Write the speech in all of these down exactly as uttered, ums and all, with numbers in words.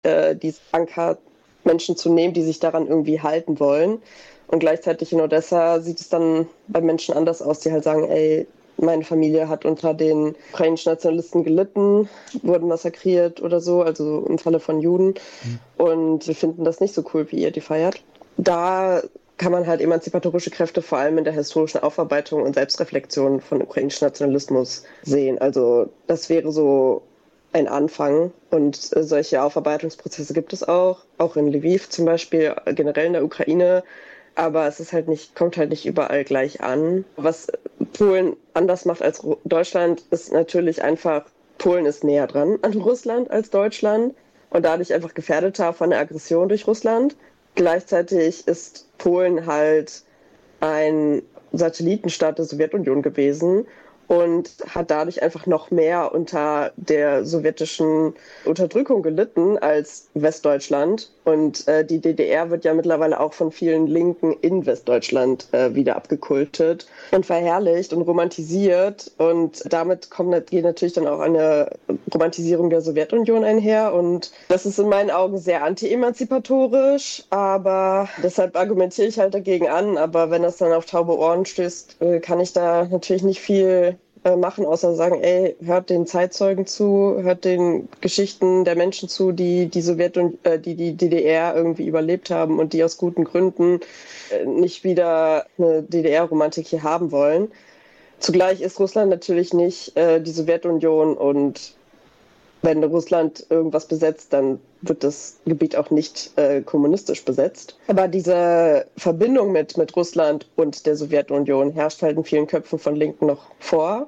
äh, diese Anker Menschen zu nehmen, die sich daran irgendwie halten wollen. Und gleichzeitig in Odessa sieht es dann bei Menschen anders aus, die halt sagen, ey, meine Familie hat unter den ukrainischen Nationalisten gelitten, wurden massakriert oder so, also im Falle von Juden. Mhm. Und wir finden das nicht so cool, wie ihr die feiert. Da kann man halt emanzipatorische Kräfte vor allem in der historischen Aufarbeitung und Selbstreflexion von ukrainischem Nationalismus sehen. Also das wäre so ein Anfang. Und äh, solche Aufarbeitungsprozesse gibt es auch, auch in Lviv zum Beispiel, generell in der Ukraine. Aber es ist halt nicht, kommt halt nicht überall gleich an. Was Polen anders macht als Deutschland, ist natürlich einfach, Polen ist näher dran an Russland als Deutschland und dadurch einfach gefährdeter von der Aggression durch Russland. Gleichzeitig ist Polen halt ein Satellitenstaat der Sowjetunion gewesen und hat dadurch einfach noch mehr unter der sowjetischen Unterdrückung gelitten als Westdeutschland. Und äh, die D D R wird ja mittlerweile auch von vielen Linken in Westdeutschland äh, wieder abgekultet und verherrlicht und romantisiert. Und damit kommt, geht natürlich dann auch eine Romantisierung der Sowjetunion einher. Und das ist in meinen Augen sehr anti-emanzipatorisch, aber deshalb argumentiere ich halt dagegen an. Aber wenn das dann auf taube Ohren stößt, äh, kann ich da natürlich nicht viel machen, außer sagen, ey, hört den Zeitzeugen zu, hört den Geschichten der Menschen zu, die die Sowjet und äh, die die D D R irgendwie überlebt haben und die aus guten Gründen äh, nicht wieder eine D D R-Romantik hier haben wollen. Zugleich ist Russland natürlich nicht äh, die Sowjetunion und wenn Russland irgendwas besetzt, dann wird das Gebiet auch nicht äh, kommunistisch besetzt. Aber diese Verbindung mit, mit Russland und der Sowjetunion herrscht halt in vielen Köpfen von Linken noch vor.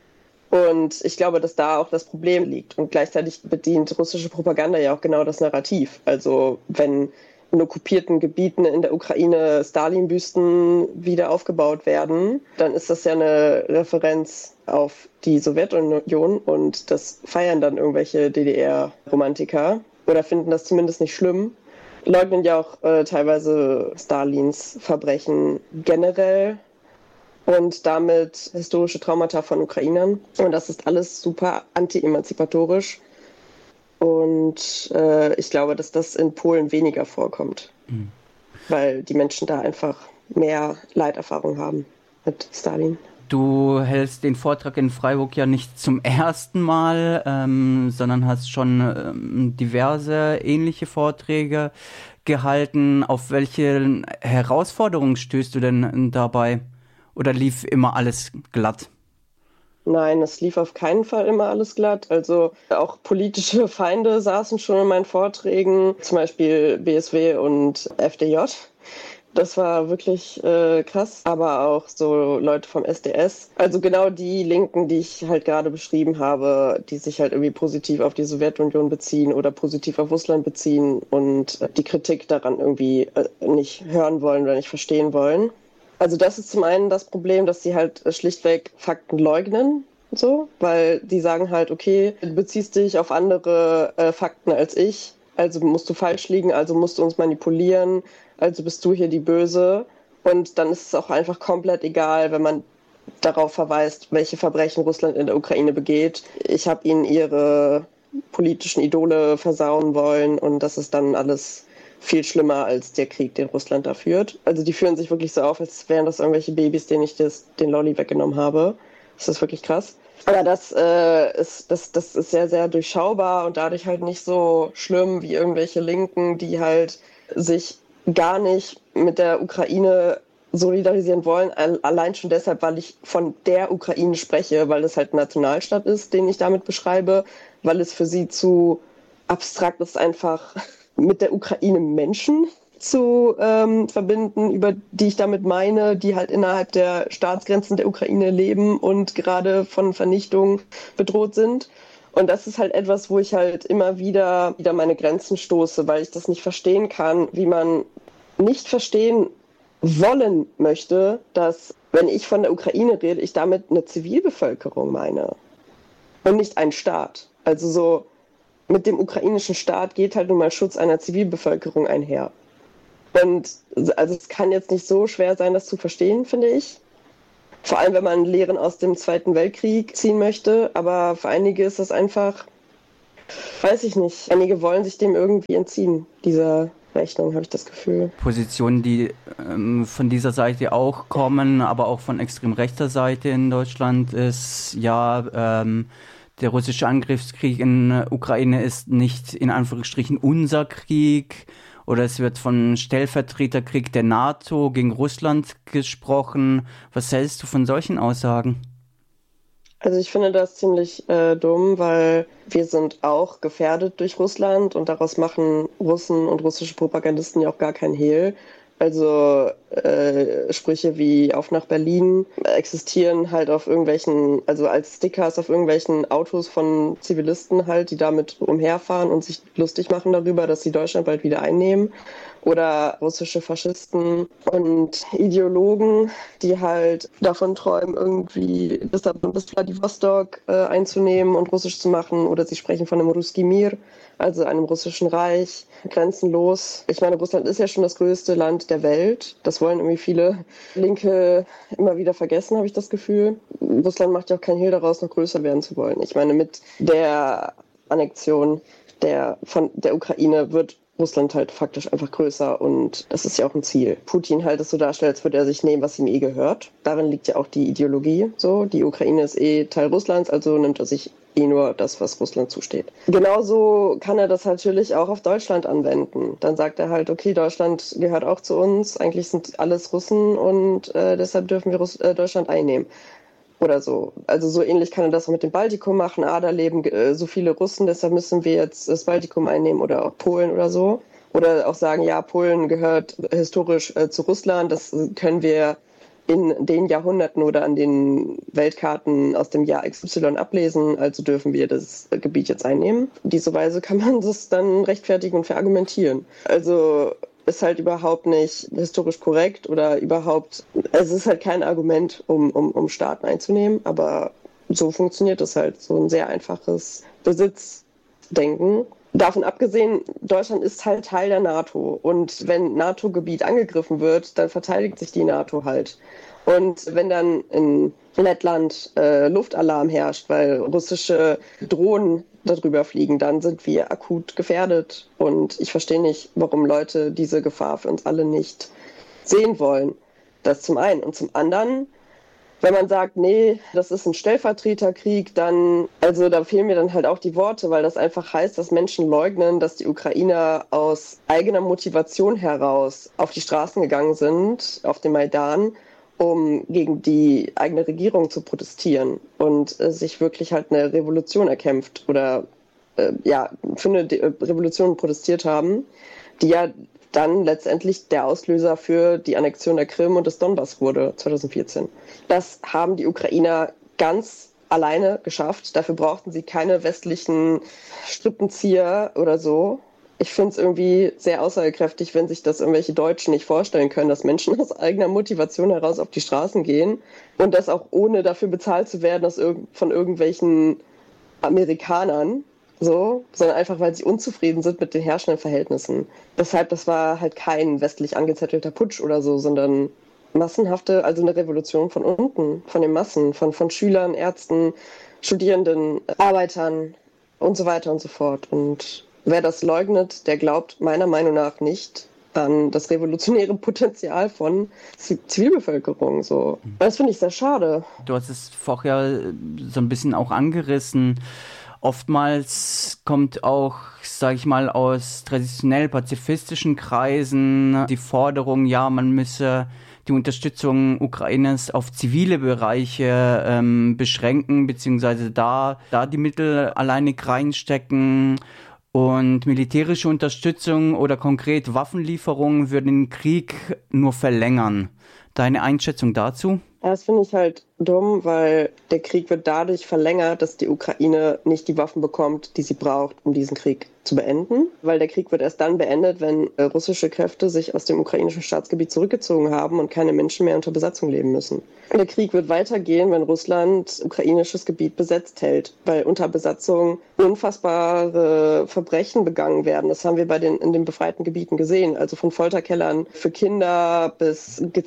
Und ich glaube, dass da auch das Problem liegt. Und gleichzeitig bedient russische Propaganda ja auch genau das Narrativ. Also wenn in okkupierten Gebieten in der Ukraine Stalin-Büsten wieder aufgebaut werden, dann ist das ja eine Referenz auf die Sowjetunion und das feiern dann irgendwelche D D R-Romantiker oder finden das zumindest nicht schlimm, leugnen ja auch äh, teilweise Stalins Verbrechen generell und damit historische Traumata von Ukrainern. Und das ist alles super anti-emanzipatorisch. Und äh, ich glaube, dass das in Polen weniger vorkommt, mhm. weil die Menschen da einfach mehr Leiterfahrung haben mit Stalin. Du hältst den Vortrag in Freiburg ja nicht zum ersten Mal, ähm, sondern hast schon ähm, diverse ähnliche Vorträge gehalten. Auf welche Herausforderungen stößt du denn dabei? Oder lief immer alles glatt? Nein, es lief auf keinen Fall immer alles glatt. Also auch politische Feinde saßen schon in meinen Vorträgen, zum Beispiel B S W und F D J. Das war wirklich äh, krass, aber auch so Leute vom S D S. Also genau die Linken, die ich halt gerade beschrieben habe, die sich halt irgendwie positiv auf die Sowjetunion beziehen oder positiv auf Russland beziehen und die Kritik daran irgendwie äh, nicht hören wollen oder nicht verstehen wollen. Also das ist zum einen das Problem, dass sie halt schlichtweg Fakten leugnen, so, weil die sagen halt, okay, du beziehst dich auf andere äh, Fakten als ich, also musst du falsch liegen, also musst du uns manipulieren, also bist du hier die Böse. Und dann ist es auch einfach komplett egal, wenn man darauf verweist, welche Verbrechen Russland in der Ukraine begeht. Ich habe ihnen ihre politischen Idole versauen wollen und das ist dann alles viel schlimmer als der Krieg, den Russland da führt. Also die führen sich wirklich so auf, als wären das irgendwelche Babys, denen ich das, den Lolli weggenommen habe. Das ist wirklich krass. Aber das, äh, ist, das, das ist sehr, sehr durchschaubar und dadurch halt nicht so schlimm wie irgendwelche Linken, die halt sich gar nicht mit der Ukraine solidarisieren wollen. Allein schon deshalb, weil ich von der Ukraine spreche, weil es halt ein Nationalstaat ist, den ich damit beschreibe, weil es für sie zu abstrakt ist, einfach mit der Ukraine Menschen zu ähm, verbinden, über die ich damit meine, die halt innerhalb der Staatsgrenzen der Ukraine leben und gerade von Vernichtung bedroht sind. Und das ist halt etwas, wo ich halt immer wieder wieder meine Grenzen stoße, weil ich das nicht verstehen kann, wie man nicht verstehen wollen möchte, dass, wenn ich von der Ukraine rede, ich damit eine Zivilbevölkerung meine und nicht einen Staat. Also so mit dem ukrainischen Staat geht halt nun mal Schutz einer Zivilbevölkerung einher. Und also es kann jetzt nicht so schwer sein, das zu verstehen, finde ich. Vor allem, wenn man Lehren aus dem Zweiten Weltkrieg ziehen möchte. Aber für einige ist das einfach weiß ich nicht. Einige wollen sich dem irgendwie entziehen, dieser Rechnung, habe ich das Gefühl. Positionen, die ähm, von dieser Seite auch kommen, aber auch von extrem rechter Seite in Deutschland ist, ja, ähm, der russische Angriffskrieg in äh, Ukraine ist nicht in Anführungsstrichen unser Krieg, oder es wird von Stellvertreterkrieg der NATO gegen Russland gesprochen. Was hältst du von solchen Aussagen? Also ich finde das ziemlich äh, dumm, weil wir sind auch gefährdet durch Russland und daraus machen Russen und russische Propagandisten ja auch gar keinen Hehl. Also äh, Sprüche wie auf nach Berlin existieren halt auf irgendwelchen, also als Stickers auf irgendwelchen Autos von Zivilisten halt, die damit umherfahren und sich lustig machen darüber, dass sie Deutschland bald wieder einnehmen. Oder russische Faschisten und Ideologen, die halt davon träumen, irgendwie bis, bis Vladivostok äh, einzunehmen und russisch zu machen. Oder sie sprechen von einem Russki Mir, also einem russischen Reich, grenzenlos. Ich meine, Russland ist ja schon das größte Land der Welt. Das wollen irgendwie viele Linke immer wieder vergessen, habe ich das Gefühl. Russland macht ja auch keinen Hehl daraus, noch größer werden zu wollen. Ich meine, mit der Annexion der, von der Ukraine wird Russland halt faktisch einfach größer und das ist ja auch ein Ziel. Putin halt es so darstellt, als würde er sich nehmen, was ihm eh gehört. Darin liegt ja auch die Ideologie. So, die Ukraine ist eh Teil Russlands, also nimmt er sich eh nur das, was Russland zusteht. Genauso kann er das natürlich auch auf Deutschland anwenden. Dann sagt er halt, okay, Deutschland gehört auch zu uns, eigentlich sind alles Russen und äh, deshalb dürfen wir Russ- äh, Deutschland einnehmen. Oder so. Also so ähnlich kann er das auch mit dem Baltikum machen. Ah, da leben äh, so viele Russen, deshalb müssen wir jetzt das Baltikum einnehmen oder auch Polen oder so. Oder auch sagen, ja, Polen gehört historisch äh, zu Russland. Das können wir in den Jahrhunderten oder an den Weltkarten aus dem Jahr X Y ablesen. Also dürfen wir das Gebiet jetzt einnehmen. Auf diese Weise kann man das dann rechtfertigen und verargumentieren. Also ist halt überhaupt nicht historisch korrekt oder überhaupt, es ist halt kein Argument, um, um, um Staaten einzunehmen, aber so funktioniert es halt, so ein sehr einfaches Besitzdenken. Davon abgesehen, Deutschland ist halt Teil der NATO und wenn NATO-Gebiet angegriffen wird, dann verteidigt sich die NATO halt. Und wenn dann in Lettland äh, Luftalarm herrscht, weil russische Drohnen darüber fliegen, dann sind wir akut gefährdet. Und ich verstehe nicht, warum Leute diese Gefahr für uns alle nicht sehen wollen. Das zum einen. Und zum anderen, wenn man sagt, nee, das ist ein Stellvertreterkrieg, dann, also da fehlen mir dann halt auch die Worte, weil das einfach heißt, dass Menschen leugnen, dass die Ukrainer aus eigener Motivation heraus auf die Straßen gegangen sind, auf den Maidan, um gegen die eigene Regierung zu protestieren und äh, sich wirklich halt eine Revolution erkämpft oder äh, ja, für eine De- Revolution protestiert haben, die ja dann letztendlich der Auslöser für die Annexion der Krim und des Donbass wurde zwanzig vierzehn. Das haben die Ukrainer ganz alleine geschafft. Dafür brauchten sie keine westlichen Strippenzieher oder so. Ich finde es irgendwie sehr aussagekräftig, wenn sich das irgendwelche Deutschen nicht vorstellen können, dass Menschen aus eigener Motivation heraus auf die Straßen gehen und das auch ohne dafür bezahlt zu werden aus irg- von irgendwelchen Amerikanern, so, sondern einfach, weil sie unzufrieden sind mit den herrschenden Verhältnissen. Deshalb, das war halt kein westlich angezettelter Putsch oder so, sondern massenhafte, also eine Revolution von unten, von den Massen, von, von Schülern, Ärzten, Studierenden, Arbeitern und so weiter und so fort. Und wer das leugnet, der glaubt meiner Meinung nach nicht an das revolutionäre Potenzial von Z- Zivilbevölkerung. So. Das finde ich sehr schade. Du hast es vorher so ein bisschen auch angerissen. Oftmals kommt auch, sage ich mal, aus traditionell pazifistischen Kreisen die Forderung, ja, man müsse die Unterstützung Ukraines auf zivile Bereiche ähm, beschränken, beziehungsweise da, da die Mittel alleinig reinstecken. Und militärische Unterstützung oder konkret Waffenlieferungen würden den Krieg nur verlängern. Deine Einschätzung dazu? Ja, das finde ich halt dumm, weil der Krieg wird dadurch verlängert, dass die Ukraine nicht die Waffen bekommt, die sie braucht, um diesen Krieg zu beenden. Weil der Krieg wird erst dann beendet, wenn äh, russische Kräfte sich aus dem ukrainischen Staatsgebiet zurückgezogen haben und keine Menschen mehr unter Besatzung leben müssen. Der Krieg wird weitergehen, wenn Russland ukrainisches Gebiet besetzt hält, weil unter Besatzung unfassbare Verbrechen begangen werden. Das haben wir bei den in den befreiten Gebieten gesehen, also von Folterkellern für Kinder bis gezielten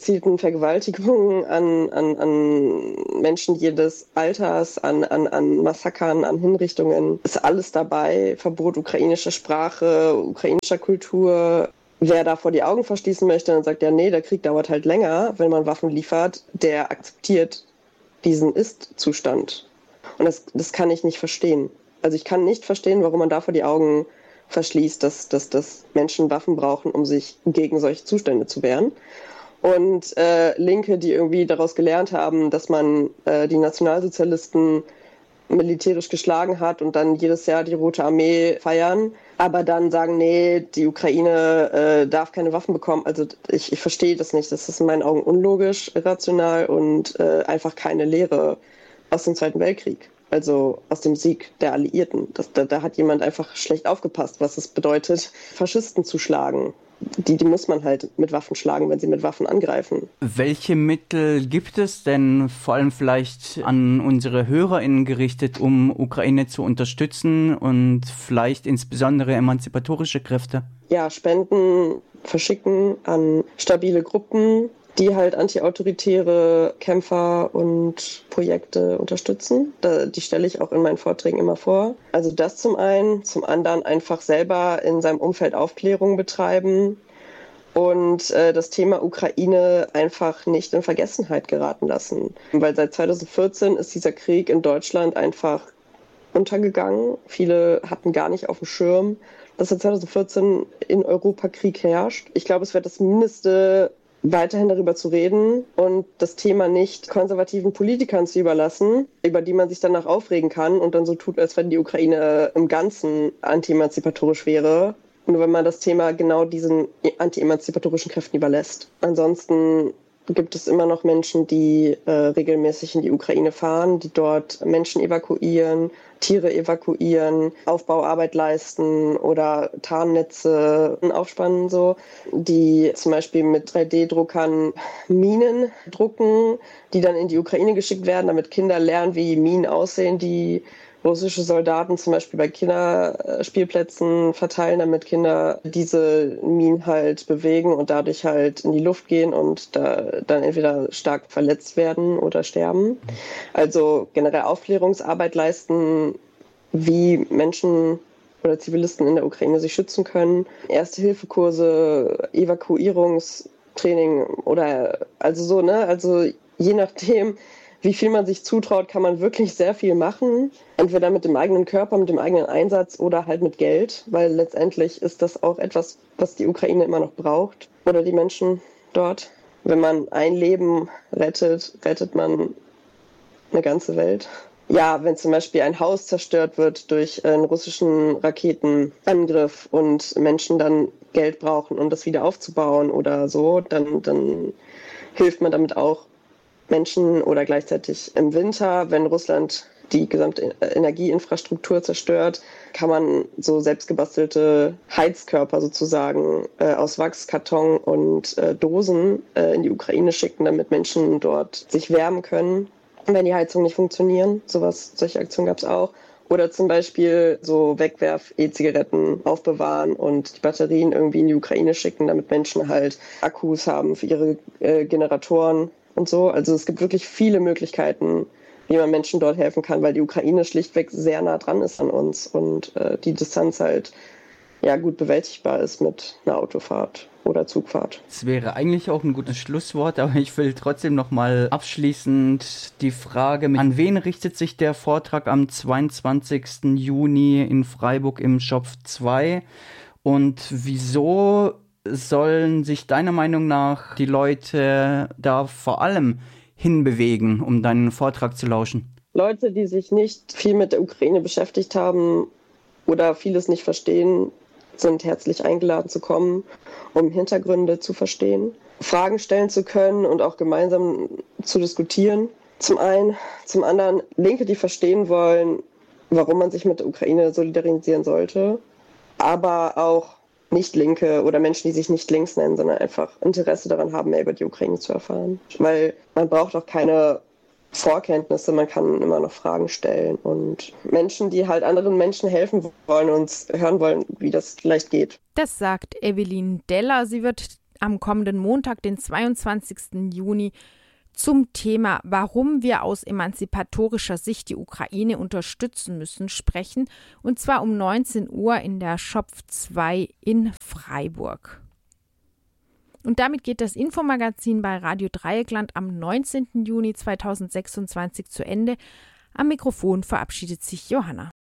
Vergewaltigungen an, an, an Menschen jedes Alters, an, an, an Massakern, an Hinrichtungen, ist alles dabei. Verbot ukrainischer Sprache, ukrainischer Kultur. Wer da vor die Augen verschließen möchte und sagt, ja nee, der Krieg dauert halt länger, wenn man Waffen liefert, der akzeptiert diesen Ist-Zustand. Und das, das kann ich nicht verstehen. Also ich kann nicht verstehen, warum man da vor die Augen verschließt, dass, dass, dass Menschen Waffen brauchen, um sich gegen solche Zustände zu wehren. Und äh, Linke, die irgendwie daraus gelernt haben, dass man äh, die Nationalsozialisten militärisch geschlagen hat und dann jedes Jahr die Rote Armee feiern, aber dann sagen, nee, die Ukraine äh, darf keine Waffen bekommen. Also ich, ich verstehe das nicht. Das ist in meinen Augen unlogisch, irrational und äh, einfach keine Lehre aus dem Zweiten Weltkrieg. Also aus dem Sieg der Alliierten. Das, da, da hat jemand einfach schlecht aufgepasst, was es bedeutet, Faschisten zu schlagen. Die, die muss man halt mit Waffen schlagen, wenn sie mit Waffen angreifen. Welche Mittel gibt es denn, vor allem vielleicht an unsere HörerInnen gerichtet, um Ukraine zu unterstützen und vielleicht insbesondere emanzipatorische Kräfte? Ja, Spenden verschicken an stabile Gruppen, die halt antiautoritäre Kämpfer und Projekte unterstützen. Da, die stelle ich auch in meinen Vorträgen immer vor. Also das zum einen, zum anderen einfach selber in seinem Umfeld Aufklärung betreiben und äh, das Thema Ukraine einfach nicht in Vergessenheit geraten lassen. Weil seit zwanzig vierzehn ist dieser Krieg in Deutschland einfach untergegangen. Viele hatten gar nicht auf dem Schirm, dass seit zwanzig vierzehn in Europa Krieg herrscht. Ich glaube, es wäre das Mindeste, weiterhin darüber zu reden und das Thema nicht konservativen Politikern zu überlassen, über die man sich danach aufregen kann und dann so tut, als wenn die Ukraine im Ganzen anti-emanzipatorisch wäre. Nur wenn man das Thema genau diesen anti-emanzipatorischen Kräften überlässt. Ansonsten gibt es immer noch Menschen, die äh, regelmäßig in die Ukraine fahren, die dort Menschen evakuieren, Tiere evakuieren, Aufbauarbeit leisten oder Tarnnetze aufspannen, so, die zum Beispiel mit drei D Druckern Minen drucken, die dann in die Ukraine geschickt werden, damit Kinder lernen, wie Minen aussehen, die russische Soldaten zum Beispiel bei Kinderspielplätzen verteilen, damit Kinder diese Minen halt bewegen und dadurch halt in die Luft gehen und da dann entweder stark verletzt werden oder sterben. Also generell Aufklärungsarbeit leisten, wie Menschen oder Zivilisten in der Ukraine sich schützen können. Erste-Hilfe-Kurse, Evakuierungstraining oder also so, ne? Also je nachdem, wie viel man sich zutraut, kann man wirklich sehr viel machen. Entweder mit dem eigenen Körper, mit dem eigenen Einsatz oder halt mit Geld, weil letztendlich ist das auch etwas, was die Ukraine immer noch braucht oder die Menschen dort. Wenn man ein Leben rettet, rettet man eine ganze Welt. Ja, wenn zum Beispiel ein Haus zerstört wird durch einen russischen Raketenangriff und Menschen dann Geld brauchen, um das wieder aufzubauen oder so, dann, dann hilft man damit auch Menschen oder gleichzeitig im Winter, wenn Russland die gesamte Energieinfrastruktur zerstört, kann man so selbstgebastelte Heizkörper sozusagen äh, aus Wachs, Karton und äh, Dosen äh, in die Ukraine schicken, damit Menschen dort sich wärmen können, wenn die Heizungen nicht funktionieren. Sowas, solche Aktionen gab es auch. Oder zum Beispiel so Wegwerf-E-Zigaretten aufbewahren und die Batterien irgendwie in die Ukraine schicken, damit Menschen halt Akkus haben für ihre äh, Generatoren und so. Also es gibt wirklich viele Möglichkeiten, wie man Menschen dort helfen kann, weil die Ukraine schlichtweg sehr nah dran ist an uns und äh, die Distanz halt ja gut bewältigbar ist mit einer Autofahrt oder Zugfahrt. Das wäre eigentlich auch ein gutes Schlusswort, aber ich will trotzdem nochmal abschließend die Frage, an wen richtet sich der Vortrag am zweiundzwanzigsten Juni in Freiburg im Schopf zwei und wieso sollen sich deiner Meinung nach die Leute da vor allem hinbewegen, um deinen Vortrag zu lauschen? Leute, die sich nicht viel mit der Ukraine beschäftigt haben oder vieles nicht verstehen, sind herzlich eingeladen zu kommen, um Hintergründe zu verstehen, Fragen stellen zu können und auch gemeinsam zu diskutieren. Zum einen, zum anderen Linke, die verstehen wollen, warum man sich mit der Ukraine solidarisieren sollte, aber auch Nicht-Linke oder Menschen, die sich nicht links nennen, sondern einfach Interesse daran haben, mehr über die Ukraine zu erfahren. Weil man braucht auch keine Vorkenntnisse, man kann immer noch Fragen stellen. Und Menschen, die halt anderen Menschen helfen wollen und hören wollen, wie das vielleicht geht. Das sagt Evelyn Deller. Sie wird am kommenden Montag, den zweiundzwanzigsten Juni, zum Thema, warum wir aus emanzipatorischer Sicht die Ukraine unterstützen müssen, sprechen, und zwar um neunzehn Uhr in der Schopf zwei in Freiburg. Und damit geht das Infomagazin bei Radio Dreieckland am neunzehnten Juni zweitausendsechsundzwanzig zu Ende. Am Mikrofon verabschiedet sich Johanna.